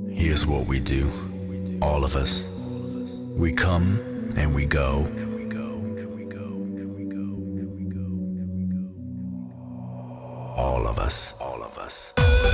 Here's what we do, all of us. We come and we go. All of us.